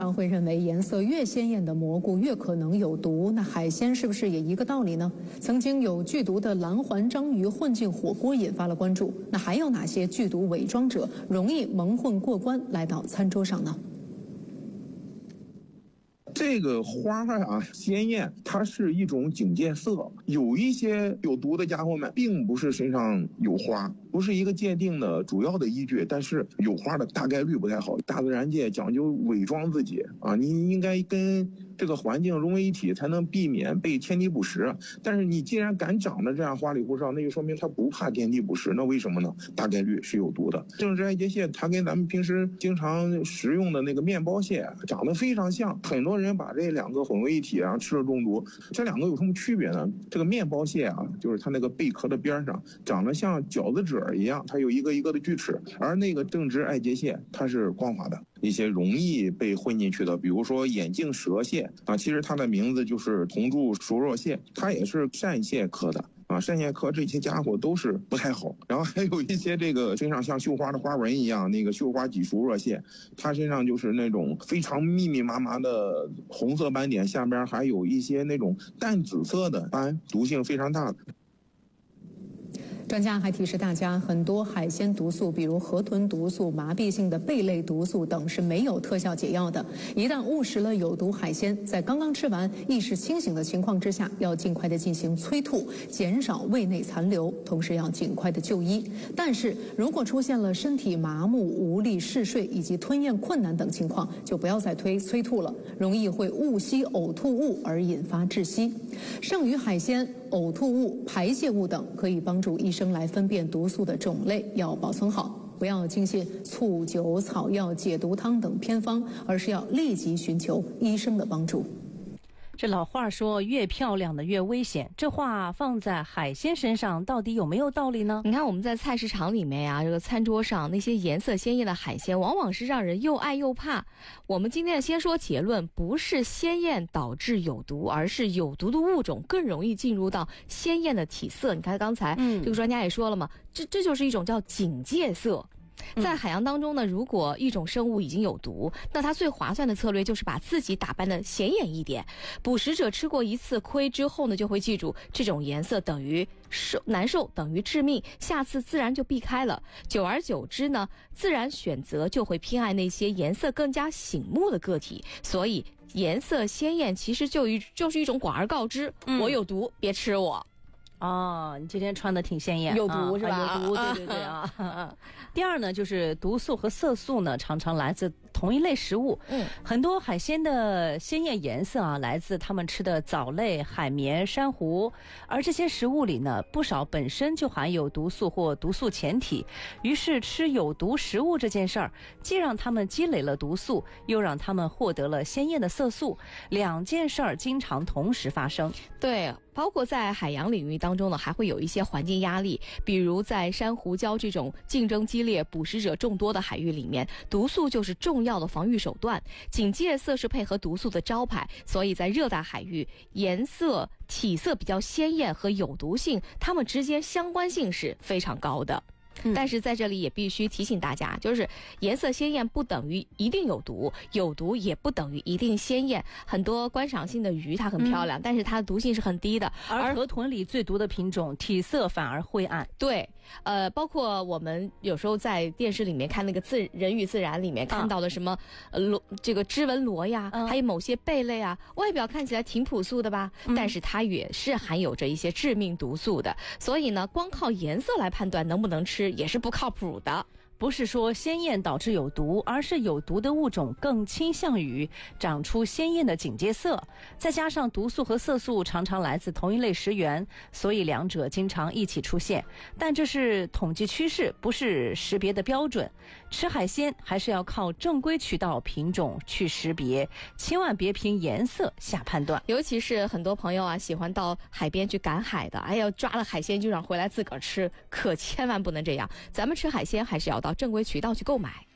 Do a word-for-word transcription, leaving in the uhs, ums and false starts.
常会认为颜色越鲜艳的蘑菇越可能有毒，那海鲜是不是也一个道理呢？曾经有剧毒的蓝环章鱼混进火锅引发了关注，那还有哪些剧毒伪装者容易蒙混过关来到餐桌上呢？ 这个花啊，鲜艳，它是一种警戒色。有一些有毒的家伙们，并不是身上有花，不是一个界定的主要的依据，但是有花的大概率不太好。大自然界讲究伪装自己啊，你应该跟这个环境融为一体，才能避免被天敌捕食。但是你既然敢长得这样花里胡哨，那就说明它不怕天敌捕食。那为什么呢？大概率是有毒的。正是爱洁蟹，它跟咱们平时经常食用的那个面包蟹长得非常像，很多人把这两个混为一体啊，吃了中毒。这两个有什么区别呢？这个面包蟹啊，就是它那个贝壳的边上长得像饺子褶一样，它有一个一个的锯齿，而那个正直爱洁蟹它是光滑的。一些容易被混进去的，比如说眼镜蛇蟹啊，其实它的名字就是铜柱熟若蟹，它也是扇蟹科的啊，扇蟹科这些家伙都是不太好。然后还有一些这个身上像绣花的花纹一样，那个绣花脊熟若蟹，它身上就是那种非常密密麻麻的红色斑点，下边还有一些那种淡紫色的斑，毒性非常大的。 专家还提示大家，很多海鲜毒素，比如河豚毒素、麻痹性的贝类毒素等，是没有特效解药的。一旦误食了有毒海鲜，在刚刚吃完、意识清醒的情况之下，要尽快的进行催吐，减少胃内残留，同时要尽快的就医。但是如果出现了身体麻木、无力嗜睡以及吞咽困难等情况，就不要再推催吐了，容易会误吸呕吐物而引发窒息。剩余海鲜、呕吐物、排泄物等可以帮助医生来分辨毒素的种类，要保存好，不要轻信醋、酒、草药、解毒汤等偏方，而是要立即寻求医生的帮助。 这老话说越漂亮的越危险，这话放在海鲜身上到底有没有道理呢？ 你看我们在菜市场里面呀，这个餐桌上那些颜色鲜艳的海鲜往往是让人又爱又怕。我们今天先说结论，不是鲜艳导致有毒，而是有毒的物种更容易进入到鲜艳的体色。你看刚才这个专家也说了嘛，这这就是一种叫警戒色。在海洋当中呢，如果一种生物已经有毒，那它最划算的策略就是把自己打扮得显眼一点。捕食者吃过一次亏之后呢，就会记住这种颜色等于受难受，等于致命，下次自然就避开了。久而久之呢，自然选择就会偏爱那些颜色更加醒目的个体。所以颜色鲜艳其实就一就是一种广而告之，嗯、我有毒，别吃我。 哦，你今天穿的挺鲜艳， 有毒、啊、是吧？ 有毒，对对对啊。第二呢，就是毒素和色素呢，常常来自同一类食物。嗯，很多海鲜的鲜艳颜色啊，来自他们吃的藻类、海绵、珊瑚，而这些食物里呢，不少本身就含有毒素或毒素前体。于是吃有毒食物这件事儿，既让他们积累了毒素，又让他们获得了鲜艳的色素，两件事儿经常同时发生。 对。包括在海洋领域当中呢，还会有一些环境压力，比如在珊瑚礁这种竞争激烈、捕食者众多的海域里面，毒素就是重要的防御手段。警戒色是配合毒素的招牌，所以在热带海域，颜色、体色比较鲜艳和有毒性，它们之间相关性是非常高的。但是在这里也必须提醒大家，就是颜色鲜艳不等于一定有毒，有毒也不等于一定鲜艳。很多观赏性的鱼它很漂亮、嗯、但是它的毒性是很低的， 而河豚里最毒的品种体色反而灰暗。 对，呃，包括我们有时候在电视里面看那个自人与自然里面看到的什么、嗯、呃螺这个织纹螺呀、嗯、还有某些贝类啊，外表看起来挺朴素的吧、嗯、但是它也是含有着一些致命毒素的。所以呢，光靠颜色来判断能不能吃也是不靠谱的。 不是说鲜艳导致有毒，而是有毒的物种更倾向于长出鲜艳的警戒色，再加上毒素和色素常常来自同一类食源，所以两者经常一起出现。但这是统计趋势，不是识别的标准。吃海鲜还是要靠正规渠道品种去识别，千万别凭颜色下判断。 尤其是很多朋友啊，喜欢到海边去赶海的，哎呀，抓了海鲜就让回来自个儿吃，可千万不能这样。咱们吃海鲜还是要到正规渠道去购买。